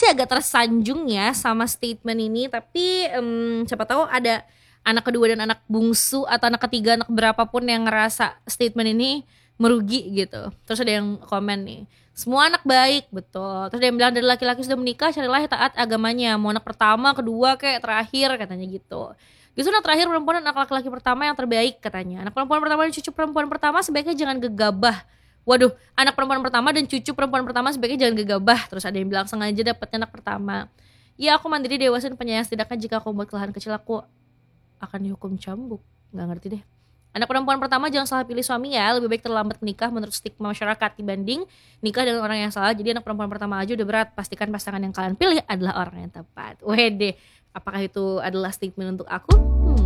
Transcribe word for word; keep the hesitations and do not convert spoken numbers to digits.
sih agak tersanjung ya sama statement ini, tapi um, siapa tahu ada anak kedua dan anak bungsu atau anak ketiga, anak berapapun yang ngerasa statement ini merugi gitu. Terus ada yang komen nih, semua anak baik, betul. Terus ada yang bilang dari laki-laki sudah menikah carilah yang taat agamanya, mau anak pertama, kedua kayak terakhir katanya gitu. Justru anak terakhir perempuan dan anak laki-laki pertama yang terbaik katanya. Anak perempuan pertama dan cucu perempuan pertama sebaiknya jangan gegabah. Waduh, anak perempuan pertama dan cucu perempuan pertama sebaiknya jangan gegabah. Terus ada yang bilang sengaja dapatnya anak pertama. Ya aku mandiri, dewasa, dan penyayang, setidaknya jika aku membuat kesalahan kecil aku akan dihukum cambuk. Gak ngerti deh. Anak perempuan pertama jangan salah pilih suami ya. Lebih baik terlambat menikah menurut stigma masyarakat dibanding nikah dengan orang yang salah. Jadi anak perempuan pertama aja udah berat. Pastikan pasangan yang kalian pilih adalah orang yang tepat. Wede, apakah itu adalah statement untuk aku? Hmm.